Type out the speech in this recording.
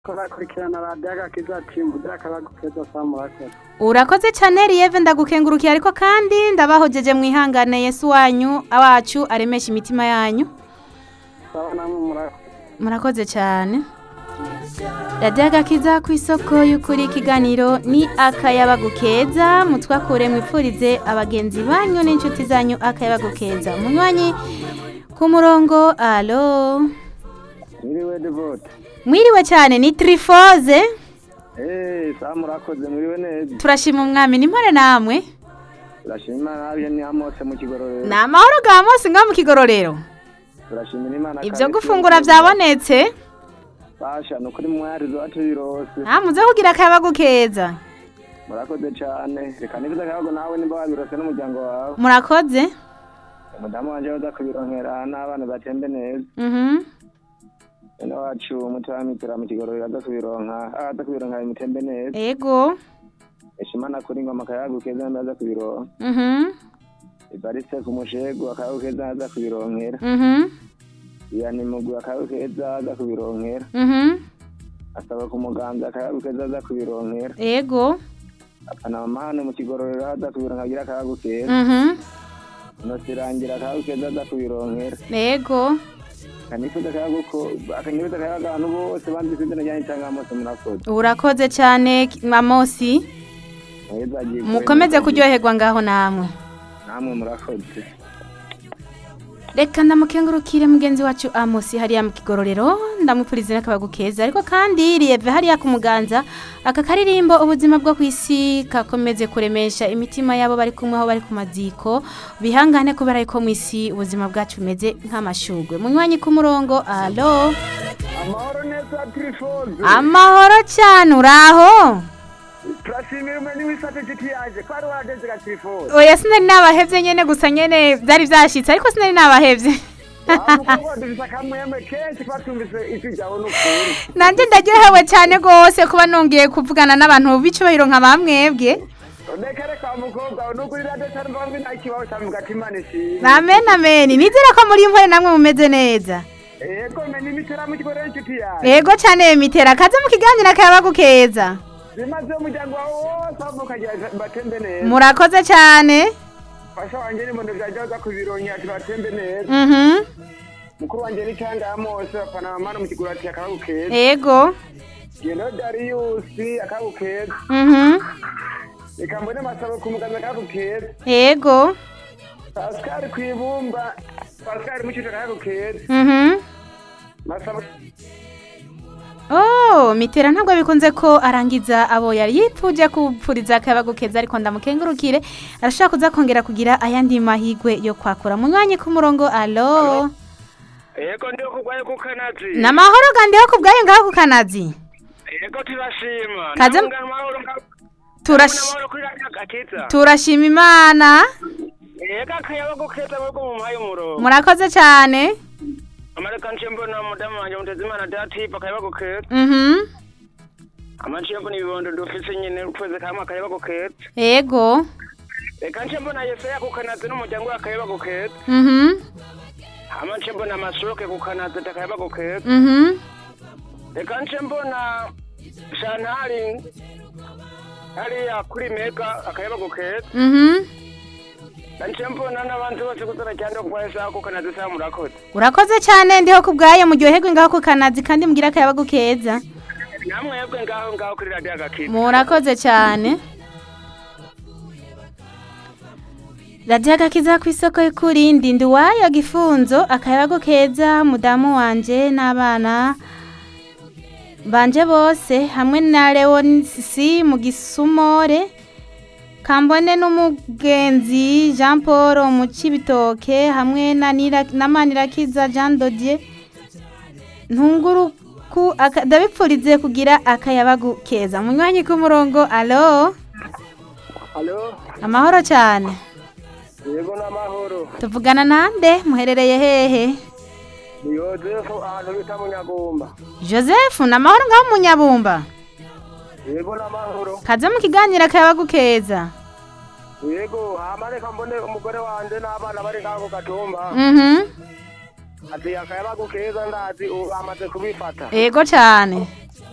Korakurikirana radiyo agakiza cimbudira akabagukeza saa murakoze. Urakoze cyane Lieve ndagukengurukiye ariko kandi ndabahojeje mwihangane Yesu wanyu awacu aremesha imitima yanyu. Sawa namwe murakoze. Murakoze cyane. Radiyo agakiza ku isoko y'ukuri ikiganiro ni akayabagukeza mutwakure mwipfurize abagenzi banyu n'inshuti zanyu akayabagukeza. Munywanyi ku murongo alo. Mwiriwe Devote. Mwiriwe cyane ni Trifoze. Saa murakoze mwiriwe neza. Turashima umwami n'impore namwe. Turashima nabiye ni Amose mu Kigororero. Na mahoro ga Amose nga mu Kigororero. Turashima Imana. Ibyo gufungura byabonetse. Basha nukuri mwarizo atubirose. Muze kugira akabagukeza. Murakoze cyane. Reka nibiza kabago nawe nimba wabirose n'umuryango wawe. Murakoze. Mudamu wanje baza kubironkera n'abana batembe neza. Eno wacu mutamitira mu Kigororero aza kubironka imutembe neza. Ego. Eshimana kuri ngoma akayagukeza ndaza kubironka. Ibarise ku mushego akayagukeza aza kubironkera. Yani mugu akayagukeza aza kubironkera. Asaba ku muganga akayagukeza aza kubironkera. Ego. Apana mama mu Kigororero aza kubironka agira akayagukeza. No sirangira akayagukeza aza kubironkera. Ego. Kanifuza kayaga abantu bose banditse izina ryanyu cyangwa Amose murakoze. Urakoze cyane Amosi. Mukomeze kuryoherwa ngaho namwe. Namwe murakoze. Reka ndamukengurukire mugenzi wacu Amosi hariya mu Kigororero ndamupfuriza n'akabagukeza ariko kandi Lieve hariya ku Muganza aka karirimbo ubuzima bwo kwisi kakomeze kuremesha imitima yabo bari kumwe aho bari ku maziko bihangane kubera ko mwisi ubuzima bwacu bumeze nk'amashugwe munywanyi ku murongo alo Amahoro neza Trifoze. Amahoro cyane uraho Turashimira umwe wisate giti yaje kwari wageze ga Trifoze. Oya sinari nabahevye nyene gusa nyene byari byashitse ariko sinari nabahevye. Nanje ndaryohewe cyane gose kuba nongeye kuvugana n'abantu bicubahiro nka bamwebwe. Amen amen. Nizera ko muri impore namwe mumeze neza. Yego cyane mitera kaze mu kiganiro akabagukeza. Zimaze umuryango wose avukagira batembe neza. Murakoze cyane. Fasha wanje ni mbondo byaje kubironya batembe neza. Mukuru wanje ni cyanga Amose apana mama mu Kigororero akabagukeza. Yego. Geno Darius akabagukeza. Reka mbone masabo ku muganga akabagukeza. Yego. Pascal kwibumba Pascal mu Kigororero akabagukeza. Masabo Oh, mitera ntabwo bikunze ko arangiza abo yari yipfuje kupfuriza akabagukeza ariko ndamukengurukire arashaka kuza kongera kugira ayandi mahigwe yo kwakura munywanyi ku murongo alo. Yego ndiho kugwaye ku Kanazi. Namahoro gandi ho kubgaye ngaho ku Kanazi. Yego turashima. Kaze turashima Imana. Yego akayabagukeza mu mpaye umurongo. Murakoze cyane. Amareka nchembo na mudamu wanje mutazimana dati pakayabagukeza. Amanchembo ni bibondo dufise nyene ukweze kama akayabagukeza. Yego. Reka nchembo na Yesaya ku Kanazi n'umuryango akayabagukeza. Amanchembo na Masroke ku Kanazi takayabagukeza. Reka nchembo na Shanali hariya kuri Mega akayabagukeza. Nchembo n'abantu bose kuzana cyane kwesa ku Kanazi sa murakoze. Urakoze cyane ndiho kubgaye muryoherwe ngaho ku Kanazi kandi mugira akayabagukeza. Namwe yebwe ngaho kuri radio agakiza. Murakoze cyane. Radio agakiza ku isoko y'ukuri ndindi wayo gifunzo akayabagukeza mudamu wanje n'abana banje bose hamwe na Leonisi mu Gisumore Kambone n'umugenzi Jean Paul mu Cibitoke hamwe na Manirakiza Jean Dodier Ntunguruku ndabipfurize kugira akayabagukeza munywanyi ku murongo alo. Alo. Amahoro cyane. Yego n'amahoro. Tuvugana nande muherereye hehe? Ni Joseph ahantu bita Munyabumba. Joseph n'amahoro ngaho Munyabumba. Yego n'amahoro. Kaze mu kiganiro akayabagukeza. Yego amareka mbone umugore wanje n'abana bari ngaho gatumba. Ati akayabagukeza ndazi amaze kubifata. Yego cyane.